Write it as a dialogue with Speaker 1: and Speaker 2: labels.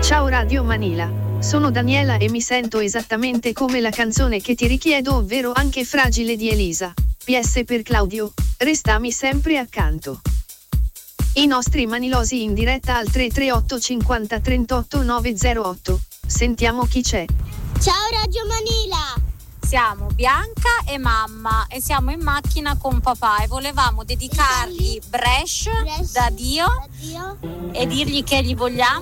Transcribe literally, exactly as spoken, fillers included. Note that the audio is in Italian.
Speaker 1: Ciao Radio Manila, sono Daniela e mi sento esattamente come la canzone che ti richiedo, ovvero Anche fragile di Elisa. P S per Claudio, restami sempre accanto. I nostri manilosi in diretta al tre tre otto cinquanta trentotto nove zero otto. Sentiamo chi c'è.
Speaker 2: Ciao Radio Manila!
Speaker 3: Siamo Bianca e mamma e siamo in macchina con papà e volevamo dedicargli Brescia da Dio,
Speaker 2: Da Dio.
Speaker 3: e dirgli che gli vogliamo